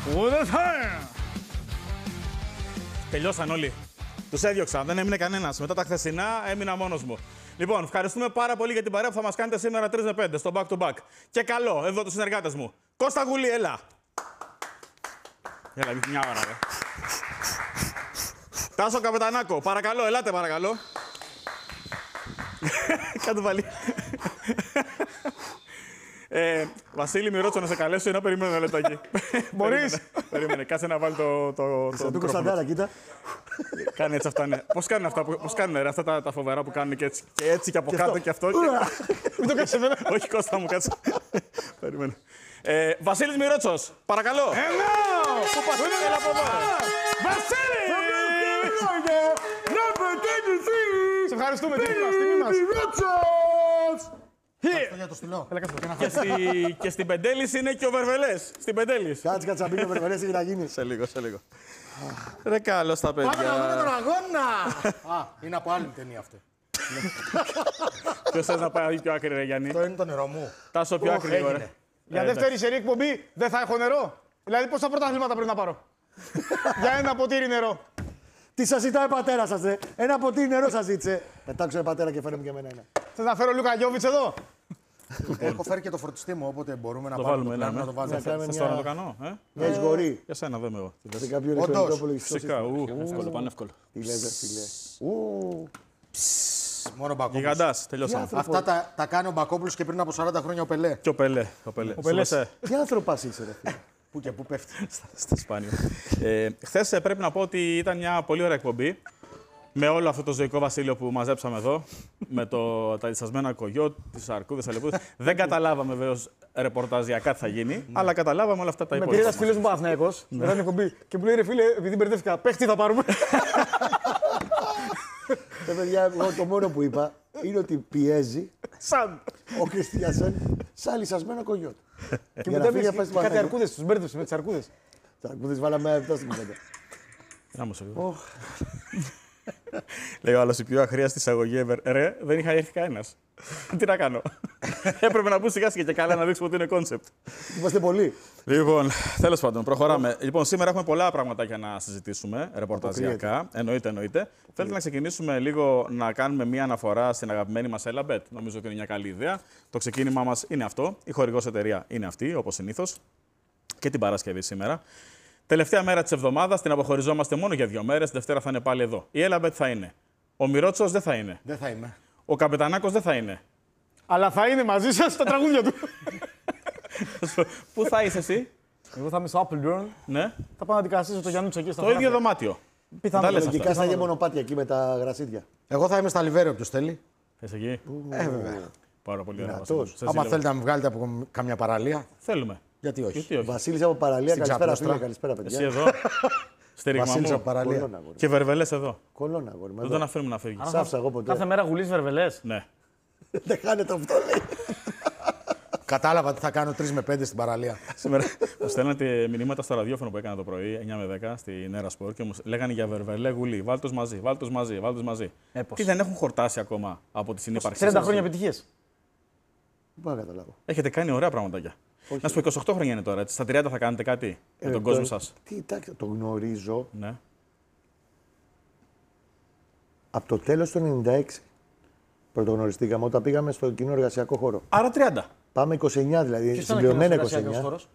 Πού δεν θα είναι. Τελειώσαν όλοι. Τους έδιωξα, δεν έμεινε κανένας. Μετά τα χθεσινά έμεινα μόνος μου. Λοιπόν, ευχαριστούμε πάρα πολύ για την παρέα που θα μας κάνετε σήμερα 3 με 5 στο back to back. Και καλό, εδώ τους συνεργάτες μου. Κώστα Γουλή, έλα. Έλα, μια ώρα, ρε. Τάσο Καπετανάκο, παρακαλώ, ελάτε παρακαλώ. Κάτω πάλι. Βασίλη Μυρότσο, να σε καλέσω ή να περιμένω ένα λεπτάκι. Μπορείς. Περίμενε, κάτσε να βάλει το Του Κωνσταντάρα, κοίτα. Κάνει έτσι αυτά, ναι. Πώς κάνουν αυτά, πώς κάνουν ρε, αυτά τα φοβερά που κάνουν και έτσι και, έτσι, και από κάτω και αυτό. Μην το κάνεις εμένα. Όχι, Κώστα μου, κάτσε. Περίμενε. Βασίλης Μυρότσος, παρακαλώ. Έλα! Πού πας, έλα από εδώ. Βασίλη! Σε ευχαριστούμε, τιμή μας. Για το στυλό. Και στην Πεντέλης είναι και ο Βερβελές. Στην Πεντέλης. Κάτσε να μπει ο Βερβελές, έχει να γίνει. Σε λίγο, σε λίγο. Ρε καλώς τα παιδιά. Πάμε να δούμε τον αγώνα! Α, είναι από άλλη ταινία αυτό. Ποιος θες να πάει πιο άκρη, ρε Γιάννη. Το είναι το νερό μου. Τάσο πιο άκρη, λίγο, ρε. Για δεύτερη σερή εκπομπή δεν θα έχω νερό. Δηλαδή πόσα πρωταθλήματα πρέπει να πάρω. Για ένα ποτήρι νερό. Τι σας ζητάει ο πατέρας σας, ρε. Ένα ποτήρι νερό σας ζήτησε. Πετάξω ένα πατέρα και φέρε μου και εμένα ένα. Θες να φέρω Λούκα Γιώβιτς εδώ. Έχω φέρει και το φορτιστή μου, οπότε μπορούμε να Το πάρουμε βάλουμε, το ναι, να το βάζουμε. Θες τώρα να το κάνω, Μια εισγορή. Για σένα δεν είμαι εγώ. Σε κάποιο Όντως. ηλεκτρονικό υπολογιστή. Φυσικά, εύκολο, πανεύκολο. Τι λες, ρε φίλε. Μόνο Μπακόπουλος. Γιγαντάς, τελειώσαμε. Αυτά τα κάνει ο Μπακόπουλος και πριν από 40 χρόνια ο Πελέ. Και ο Πελέ. Τι άνθρωπας είσαι, ρε φίλε. Πού και πού πέφτει. Στα Ισπάνια. Χθες πρέπει να πω ότι ήταν μια πολύ ωραία εκπομπή. Με όλο αυτό το ζωικό βασίλειο που μαζέψαμε εδώ, με τα διστασμένα κογιότ, τις αρκούδες, αλεπούδες. Δεν καταλάβαμε βέβαιως ρεπορταζιακά τι θα γίνει, αλλά καταλάβαμε όλα αυτά τα Με πήρε υπόλοιπα. ένας φίλος μου Παναθηναϊκός, μετά την εκπομπή, και μου λέει ρε φίλε, επειδή μπερδεύτηκα, παίχτη θα πάρουμε. Παιδιά, εγώ το μόνο που είπα είναι ότι πιέζει σαν ο Κριστιανσεν σαν λυσασμένο κογιότ. Και μετά πήγε κάτι αρκούδες, τους μπέρδεψε με τις αρκούδες. Τις αρκούδες βάλαμε αυτά στην κουβέντα. Να μου σε δω. Λέει ο άλλος, η πιο αχρίαστη εισαγωγή ever. Ρε, δεν είχα έρθει κανένας. Τι να κάνω. Έπρεπε να μπουν σιγά σιγά και καλά να δείξουμε ότι είναι κόνσεπτ. Είμαστε πολλοί. Λοιπόν, τέλος πάντων, προχωράμε. Λοιπόν, σήμερα έχουμε πολλά πραγματάκια να συζητήσουμε, ρεπορταζιακά. Εννοείται. Θέλετε να ξεκινήσουμε λίγο να κάνουμε μία αναφορά στην αγαπημένη μας Elabet. Νομίζω ότι είναι μια καλή ιδέα. Το ξεκίνημά μας είναι αυτό. Η χορηγός εταιρεία είναι αυτή, όπως συνήθως. Και την Παρασκευή σήμερα. Τελευταία μέρα της εβδομάδας, την αποχωριζόμαστε μόνο για 2 μέρες. Δευτέρα θα είναι πάλι εδώ. Η Elabet θα είναι. Ο Μυρότσος δεν θα είναι. Δεν θα είμαι. Ο Καπετανάκος δεν θα είναι. Αλλά θα είναι μαζί σας στα τραγούδια του. Πού θα είσαι εσύ? Εγώ θα είμαι στο Apple Girl. Ναι. Θα πάω να αντικαταστήσω το Γιάννουτσο εκεί στα Το ίδιο δωμάτιο. Πιθανόν. λες Λογικά αυτά. στα ίδια μονοπάτια εκεί με τα γρασίδια. Εγώ θα είμαι στα Λιβέρια, όποιος θέλει. Θες εκεί. Βέβαια. Πάρα πολύ ωραία. Δυνατός. Βασίλη. Σε Άμα ζήλευα. θέλετε να με βγάλετε από καμιά παραλία, Θέλουμε. γιατί όχι. Γιατί όχι. Βασίλης από παραλία, Στην καλησπέρα Ξάπλωστρα. φίλε, καλησπέρα Εσύ παιδιά. εδώ. Στήριγμα Βασίλης από μου. παραλία. Κολώνα, αγόρι. Και Βερβελές εδώ. Κολώνα, αγόρι μου, Δεν εδώ. τον αφήνουμε να φύγει. Σάφσα εγώ ποτέ. Κάθε μέρα γουλείς βερβελές. Ναι. Δεν χάνεται αυτό, λέει. Κατάλαβα τι θα κάνω 3 με 5 στην παραλία. Σήμερα μου στέλνατε μηνύματα στο ραδιόφωνο που έκανα το πρωί, 9 με 10, στην Έρα Σπορ και μου λέγανε για Βερβελέ Γουλή. Βάλ' τους μαζί, βάλ' τους μαζί, βάλ' τους μαζί. Πώς. Τι δεν έχουν χορτάσει ακόμα από τη συνύπαρξη 30 σας? χρόνια επιτυχίες. Δεν μπορώ να καταλάβω. Έχετε κάνει ωραία πραγματάκια. Να σου πω, 28 χρόνια είναι τώρα, έτσι. Στα 30 θα κάνετε κάτι για τον κόσμο σας. Τι, εντάξει, το γνωρίζω Ναι. από το τέλος του 96. Πρωτογνωριστήκαμε όταν πήγαμε στο κοινό εργασιακό χώρο. Άρα 30. Πάμε 29 δηλαδή, Ποιος ήταν συμπληρωμένα εκείνος ο 29. χώρος?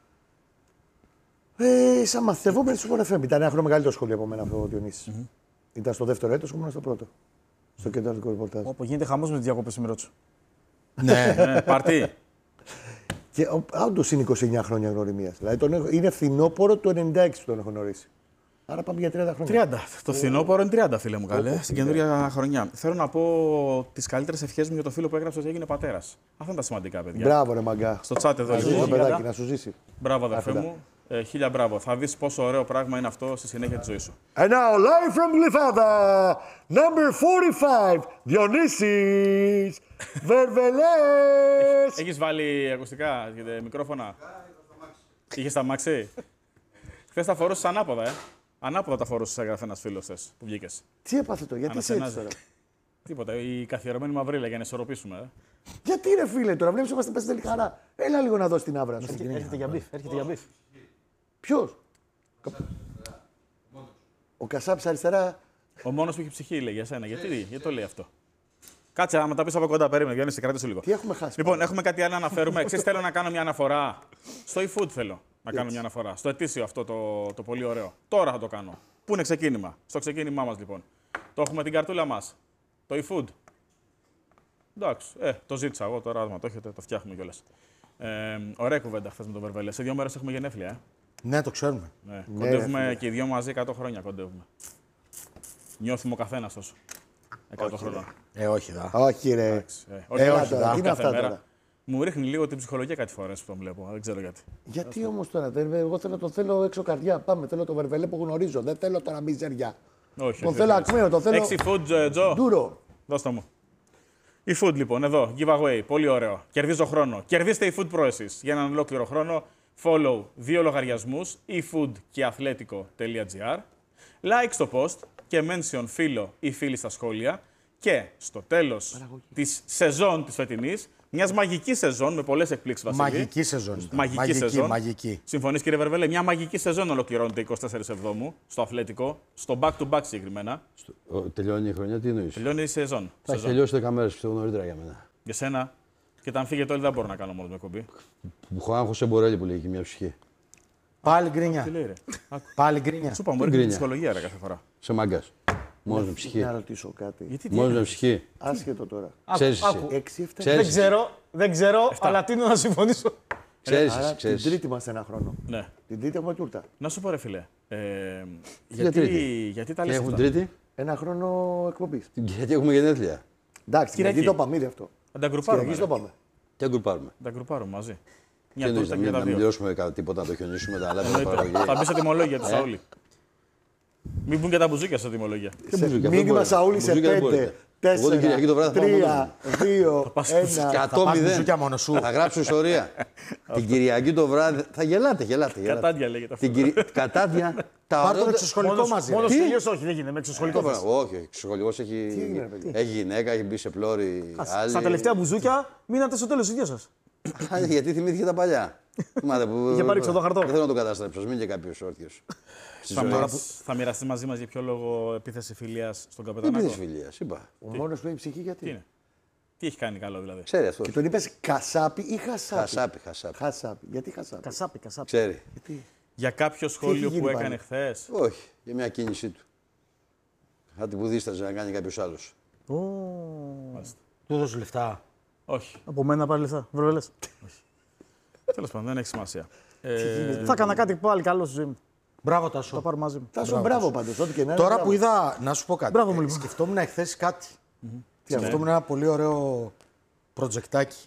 Σαν μαθητευόμενοι στο Sport FM. Ήταν ένα χρόνο μεγαλύτερο σχολείο από μένα αυτό ο Διονύσης. Ήταν στο δεύτερο έτος, ήμουν στο πρώτο. Στο κεντρικό ρεπορτάζ. Όπου γίνεται χαμός με τις διακοπές Μυρότσου. Ναι. Πάρτι. Και όντως είναι 29 χρόνια γνωριμίας. Δηλαδή είναι φθινόπωρο του 96 που τον έχω γνωρίσει. Άρα πάμε για 30 χρόνια. 30. Το φθινόπωρο είναι 30, φίλε μου καλέ, στην καινούργια χρονιά. Θέλω να πω τις καλύτερες ευχές μου για το φίλο που έγραψε ότι έγινε πατέρας. Αυτά είναι τα σημαντικά, παιδιά. Μπράβο, ρε μαγκά. Στο chat εδώ. Να ζήσει λοιπόν. το παιδάκι, να σου ζήσει. Μπράβο, αδερφέ Αυτά. μου. 1000 μπράβο. Θα δεις πόσο ωραίο πράγμα είναι αυτό στη συνέχεια της ζωής σου. And now, live from Glyfada, number 45, Διονύσης Βερβελές. Έχεις βάλει ακουστικά και μικρόφωνα? Είχες τα μάξι? Χθες τα φορούσες ανάποδα, Ανάποδα τα φορούσες, έγραφε ένας φίλος θες που βγήκες. Τι έπαθε το, γιατί είσαι έτσι Αναστενάζει. τώρα. Τίποτα. Η καθιερωμένη μαυρίλα για να ισορροπήσουμε. Γιατί ρε φίλε τώρα, βλέπεις είμαστε πες τελικά χαρά. Έλα λίγο να δώσει την άβρα σου. Έρχεται για μπιφ. Ποιος? Ο Κασάπης αριστερά. Ο μόνος που έχει ψυχή λέει για σένα. Γιατί το λέει αυτό. Κάτσε, άμα τα πει από κοντά, περίμενε. Γιάννη, σε κράτησε λίγο. Τι έχουμε χάσει. Λοιπόν, έχουμε κάτι άλλο να αναφέρουμε. Ξέρεις, θέλω να κάνω μια αναφορά. Στο eFood θέλω να κάνω μια αναφορά. Στο ετήσιο αυτό το πολύ ωραίο. Τώρα θα το κάνω. Πού είναι ξεκίνημα. Στο ξεκίνημά μας λοιπόν. Το έχουμε την καρτούλα μας. Το eFood. Εντάξει, το ζήτησα εγώ τώρα. Άμα το έχετε, το φτιάχνουμε κιόλας. Ωραία κουβέντα χθες με τον Βερβέλε. Σε 2 μέρες έχουμε γενέθλια. Ναι, το ξέρουμε. Ναι. Κοντεύουμε και οι δύο μαζί 100 χρόνια κοντεύουμε. Νιώθουμε ο καθένας τόσο. 100 χρονών. Όχι, δα. Όχι, ρε. Όχι, Έλα όχι, τώρα, τι είναι κάθε αυτά μέρα. τώρα. Μου ρίχνει λίγο την ψυχολογία κάτι φορές που τον βλέπω. Δεν ξέρω γιατί. Γιατί όμως τώρα, εγώ θέλω έξω καρδιά. Πάμε, θέλω το Βερβελέ που γνωρίζω. Δεν θέλω τώρα μιζεριά. Όχι. Το θέλω ακμαίο, το θέλω. 6 food, Τζο. Ντούρο. Δώστε μου. eFood λοιπόν, εδώ, giveaway, πολύ ωραίο. Κερδίζω χρόνο. Κερδίστε eFood Pro εσείς για έναν ολόκληρο χρόνο. Follow 2 λογαριασμούς, eFood και athletico.gr. Like στο post και mention φίλο ή φίλη στα σχόλια. Και στο τέλος της σεζόν της φετινής, μιας μαγικής σεζόν με πολλές εκπλήξεις, Βασίλη. Μαγική σεζόν. Μαγική σεζόν. Μαγική. Συμφωνείς, κύριε Βερβέλε, μια μαγική σεζόν ολοκληρώνεται 24 Εβδόμου στο Αθλέτικο, στο back-to-back συγκεκριμένα. Τελειώνει η χρονιά, τι εννοείς? Τελειώνει η σεζόν. Θα έχει τελειώσει 10 μέρες, πιστεύω νωρίτερα για μένα. Για σένα. Και όταν φύγετε όλοι δεν μπορώ να κάνω μόνο με κομπή. Έχω άγχος σε Μπορέλη που λέει και μια ψυχή. Πάλι γκρίνια. Τι λέει, ρε. Πάλι γκρίνια. Σου είπα, μου έρχεται η ψυχολογία ρε κάθε φορά. Σε μάγκας. Μόνος με ψυχή. Να ρωτήσω κάτι. Γιατί τι Μόνος με έγινε? ψυχή. Άσχετο τώρα. Ξέρεις εσύ. 6-7. Ξέρεις Δεν ξέρω, αλλά τίνω να συμφωνήσω. Ξέρεις Άρα εσύ, την ξέρεις. Τρίτη μας ένα χρόνο. Ναι. Την Τρίτη έχουμε τούρτα. Να σου πω, ρε φίλε. Τρίτη. Γιατί τα Και λες έχουν αυτά. Τρίτη. Ένα χρόνο εκπομπής. Γιατί έχουμε γενέθλια. Εντάξει, Κυριακή. γιατί το είπαμε ήδη αυτό. Θα τα γκρουπάρουμε. Κυριακή το ρε. πάμε. Τι αγκουρπάρουμε. Θα τα γκρουπάρουμε μαζί. Τι Μια εννοείς, τούρτα να και τα μην δύο. πληρώσουμε τίποτα, να το χιονίσουμε, τα άλλα Εννοείται. παραγωγή. Θα μπει σε τιμολόγια του Σαούλη. Μην μπουν και τα μπουζούκια σε τιμολόγια. Μήνυμα Σαούλη σε 5, Εγώ την Κυριακή το 4, βράδυ θα πάω 3, 2, 1. 100-0. μπουζούκια μόνο σου. Θα γράψω ιστορία. Την Κυριακή το βράδυ. Θα γελάτε. Κατάντια λέγεται αυτό. Κατάδια. Τα Πάρ' τον ωραία. εξωσχολικό μαζί. Μόνο ρε. σχολείο όχι, δεν γίνεται. Με εξωσχολικό θες. Όχι, ο εξωσχολικός έχει γυναίκα, έχει μπει σε πλώρη. άλλη. Στα τελευταία μπουζούκια μείνατε στο τέλος οι δυο σας. Γιατί θυμήθηκε τα παλιά. Θυμάται που. Είχε πάρει ξοδοχαρτό. Δεν θέλω να το καταστρέψω. Μην και κάποιο όρθιο. Θα μοιραστεί μαζί μας για ποιο λόγο επίθεση φιλίας στον Δεν καπετανάκο. πει φιλία, είπα. Ο μόνος που έχει ψυχή Τι γιατί. είναι. Τι έχει κάνει καλό δηλαδή. Ξέρει αυτό. Και τον είπες Κασάπη ή Χασάπη. Χασάπη. Χασάπη. Γιατί Χασάπη. Κασάπη. Ξέρει. Για κάποιο σχόλιο γίνει που πάλι? έκανε χθες. Όχι, για μια κίνησή του. Κάτι που δίσταζε να κάνει κάποιο άλλο. Του δώσω λεφτά. Όχι. Από μένα πάρει λεφτά. Βρεβελές. Τέλος πάντων, δεν έχει σημασία. Θα έκανα κάτι πάλι καλό στη ζωή μου. Μπράβο, Θα Τάσο. πάρω μαζί μου. Θα σου μπράβο πάντως, ό,τι και να είναι. Τώρα μπράβο. που είδα, να σου πω κάτι. Μπράβο μου, λοιπόν. Σκεφτόμουν εχθές κάτι. Σκεφτόμουν ένα πολύ ωραίο προτζεκτάκι.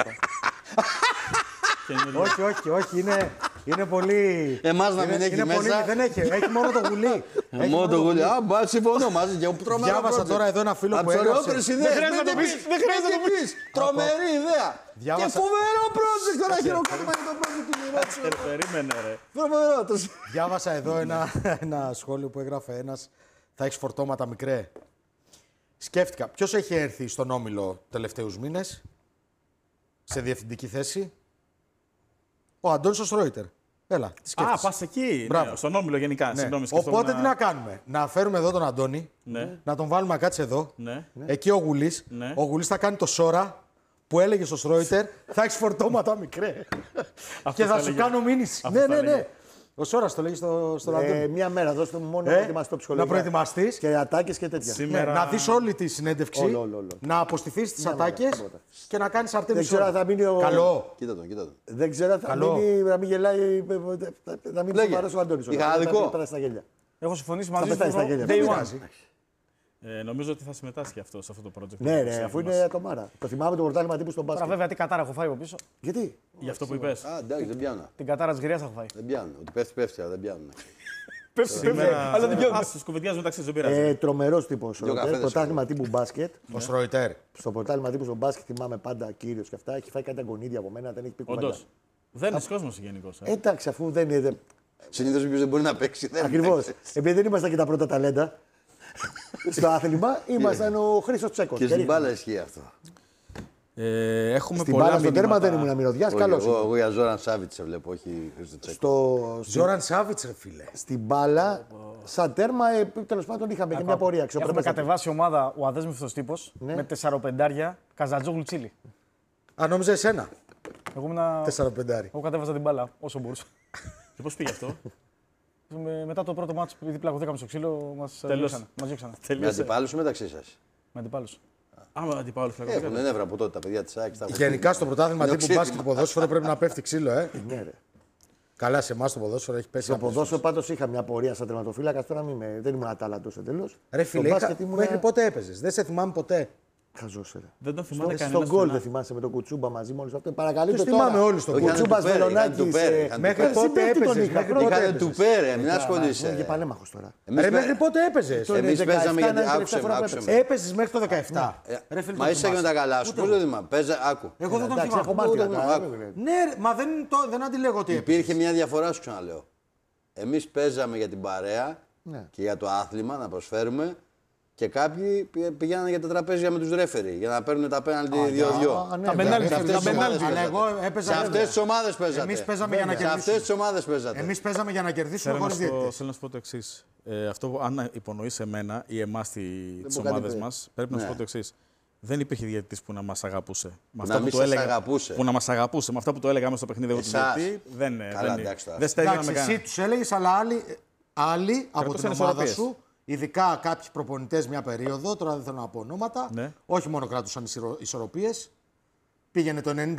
Όχι, είναι πολύ. Εμάς να μην έχει είναι μέσα. Πολύ, δεν έχει, έχει μόνο το γουλί. Έχει Μόνο το γουλί. γουλί. Α, μπα, συμφωνώ μαζί. Και τρομερό Διάβασα project. τώρα εδώ ένα φίλο Από που τις έγραψε. ωραιότερες ιδέες. χρειάζεται να το πεις, δεν χρειάζεται να το πεις. Τρομερή ιδέα. Και Διάβασα- φοβερό project. Τώρα χειροκρότημα για το project του Μιρότσου. Περίμενε, ρε. Τρομερό. Διάβασα εδώ ένα σχόλιο που έγραφε ένας. Θα έχει φορτώματα μικρέ. Σκέφτηκα, ποιος έχει έρθει στον Όμιλο τελευταίους μήνες σε διευθυντική θέση. Ο Αντώνης ο Στρόιτερ. Έλα, τι σκέφτεσαι. Α, πας εκεί. Μπράβο. Ναι, στον Όμιλο γενικά. Ναι. Συγγνώμη, σκεφτόμουν Οπότε τι να κάνουμε. Να φέρουμε εδώ τον Αντώνη, Ναι, να τον βάλουμε να κάτσει εδώ. ναι. Εκεί ο Γουλής. Ναι. Ο Γουλής θα κάνει το Σόρα που έλεγε στο Στρόιτερ. Θα έχει φορτώματα μικρέ. Και θα θα σου έλεγε. κάνω μήνυση. Αυτό Ναι, θα ναι, ναι. έλεγε. Ο Σόρας το λέγει στον Αντώνη. Μια μέρα, δώστε μου μόνο να ετοιμαστώ Να ψυχολογικά. προετοιμαστείς. Και ατάκες και τέτοια. Σήμερα. Ναι, να δεις όλη τη συνέντευξη, Όλο. να αποστηθείς τις ατάκες τίποτα. και να κάνεις αρτέμι Δεν ξέρω αν θα μείνει ο. Καλό. Κοίτα τον. Δεν ξέρω αν θα Καλό. μείνει, να μην γελάει, να μην Λέγε. σοβαρός ο Αντώνης. Είχα άδικο. Θα στα γέλια. Έχω συμφωνήσει Θα μαζί πετάει στα σου. γέλια. Day Δεν one. πειράζει. Νομίζω ότι θα συμμετάσχει αυτό σε αυτό το project. Ναι, που ρε, αφού μας. είναι ατομάρα. Το θυμάμαι το πρωτάθλημα τύπου στον Τώρα μπάσκετ. βέβαια τι κατάρα έχω φάει από πίσω. Γιατί. Για αυτό που είπες. Α, εντάξει, δεν πιάνω. Την κατάρα της γριάς έχω φάει. Δεν πιάνω. Ότι πέφτει, αλλά δεν πιάνουν. Σήμερα. Αλλά δεν πιάνουμε. Ας κουβεντιάζουμε μεταξύ σας, δεν πειράζει. Τρομερός τύπος. Δυο καφέδες Πρωτάθλημα τύπου μπάσκετ. Ο Στρόιτερ. Στο πρωτάθλημα τύπου στον μπάσκετ θυμάμαι πάντα κύριος και αυτά. Έχει φάει κάτι αγκονίδια από μένα, δεν έχει πει κουβέντα. Όντως. Δεν είναι κόσμος γενικώς. Εντάξει, αφού δεν είναι. Συνήθως ποιος δεν μπορεί να παίξει. δεν Ακριβώς. παίξει. Επειδή δεν ήμασταν και τα πρώτα ταλέντα στο άθλημα, ήμασταν ο Χρήστος Τσέκος. Και στην μπάλα ισχύει αυτό. Έχουμε Στην πολλά μπάλα στο τέρμα μηνύματα. δεν ήμουν μυρωδιάς, Όχι, καλός. εγώ για Ζόραν Σάβιτ σε βλέπω, όχι Χρήστο Τσέκο. Ζόραν Σάβιτς, ρε φίλε. Στην μπάλα, σαν τέρμα, τέλος πάντων είχαμε και μια πορεία. Έχουμε Αξιοπρεπέστατη. κατεβάσει ομάδα ο αδέσμευτος τύπος με 4-5 Καζατζόγλου Τσίλι. Αν νόμιζα εσένα. Εγώ ήμουνα. 4-5. Εγώ κατέβαζα την μπάλα όσο μπορούσα. Και πώς πήγε αυτό? Μετά το πρώτο μάτσο, επειδή πλακωθήκαμε στο ξύλο, μας διώξανε. Με Τελείωσε. αντιπάλου ή μεταξύ σα. Με αντιπάλους. Άμα αντιπάλους Έχουν νεύρα από τότε τα παιδιά τη ΑΕΚ. Γενικά στο πρωτάθλημα τύπου οξύτημα. μπάσκετ ποδόσφαιρο πρέπει να πέφτει ξύλο, Ναι, ρε. Καλά, σε εμά το ποδόσφαιρο έχει πέσει. Στο από ποδόσφαιρο πάντως είχα μια πορεία σαν τερματοφύλακα, τώρα δεν ήμουν ατάλαντος εντελώς. Ρε Στο φίλε, μπάσκετ ήμουν μέχρι πότε έπαιζε. Δεν σε θυμάμαι ποτέ. χαζός, ρε. Δεν τον θυμάται κανένα. Στον γκολ δεν θυμάσαι με τον Κουτσούμπα μαζί μόλις αυτό. Παρακαλείτε Τους τώρα. θυμάμαι όλους στον Ο γκολ. Κουτσούμπας Είχαν του πέρα, Βελονάκης. είχαν του Μέχρι πέρα. πότε Συμπέφτει τον έπαιζε. είχα, Μέχρι πρώτα πότε Είχατε έπαιζες. του πέρα, μην Είναι και ασχολείσαι. παλέμαχος τώρα. Ρε, μέχρι πότε έπαιζε. Το Εμείς 17 παίζαμε είναι γιατί. η τελευταία Άκουσε φορά με, που άκουσε έπαιξε. με. Έπαιζε μέχρι το 17. Ρε φίλε, Μα το είσαι και με θυμάσαι. τα καλά σου. Πώ δεν θυμάμαι. Παίζα, άκου. Εγώ δεν τον Εντάξει, έχω θυμάμαι. μάτια το τώρα, άκου. ρε. Ναι, ρε, μα δεν αντιλέγω ότι έπαιζε. Υπήρχε μια διαφορά, σου ξαναλέω. Εμεί παίζαμε για την παρέα Ναι. και για το άθλημα να προσφέρουμε και κάποιοι πηγαίνανε για τα τραπέζια με του ρέφερι για να παίρνουν τα πέναλτι 2-2. Α, ναι, Τα βέβαια. πενάλτι, Σε αυτές τα τις ομάδες πενάλτι. Αλλά παίζατε. εγώ έπαιζα. Σε αυτέ τι ομάδε παίζατε. Εμείς παίζαμε για να Σε αυτέ κερδίσουμε. τι ομάδε παίζατε. Εμείς παίζαμε για να κερδίσουμε Θέλω να, χωρίς διαιτητές. θέλω να σου πω το εξή. Αυτό που αν υπονοεί εμένα ή εμά τι πω κάτι ομάδε πριν. μα, πρέπει να σου Ναι. πω το εξή. Δεν υπήρχε διαιτητής που να μα αγαπούσε. Με Να μην σας αγαπούσε. Που να μα αγαπούσε. Με αυτά που το έλεγαμε στο παιχνίδι εγώ του Εσάς. διαιτητή. Δεν, Καλά, δεν, εντάξει τώρα. δεν στέγινα Εντάξει, με εσύ κανένα. του έλεγε, αλλά άλλοι από την Κρατούσαν ομάδα ισορροπίες. σου, ειδικά κάποιοι προπονητές μια περίοδο, τώρα δεν θέλω να πω ονόματα, Ναι. όχι μόνο κράτουσαν ισορροπίες, πήγαινε το 90